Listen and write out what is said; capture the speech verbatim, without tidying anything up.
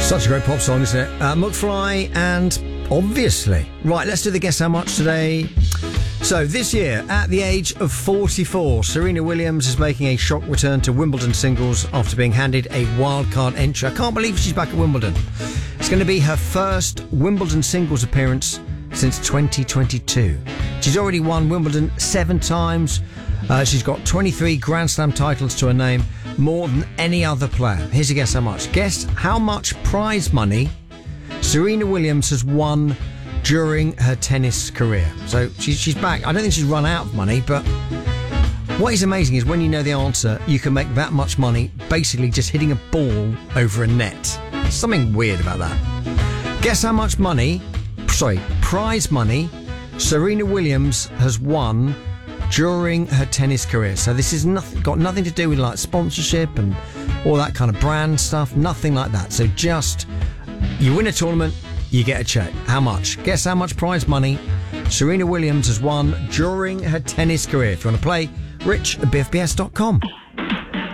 Such a great pop song, isn't it? Uh, McFly and Obviously. Right, let's do the Guess How Much today. So this year, at the age of forty-four, Serena Williams is making a shock return to Wimbledon singles after being handed a wildcard entry. I can't believe she's back at Wimbledon. It's going to be her first Wimbledon singles appearance since twenty twenty-two. She's already won Wimbledon seven times. Uh, she's got twenty-three Grand Slam titles to her name, more than any other player. Here's a guess how much. Guess how much prize money Serena Williams has won during her tennis career. So she's, she's back. I don't think she's run out of money, but what is amazing is when you know the answer, you can make that much money basically just hitting a ball over a net. Something weird about that. Guess how much money, sorry, prize money Serena Williams has won during her tennis career. So this is nothing, got nothing to do with like sponsorship and all that kind of brand stuff. Nothing like that. So just you win a tournament, you get a check. How much? Guess how much prize money Serena Williams has won during her tennis career. If you want to play, rich at b f b s dot com.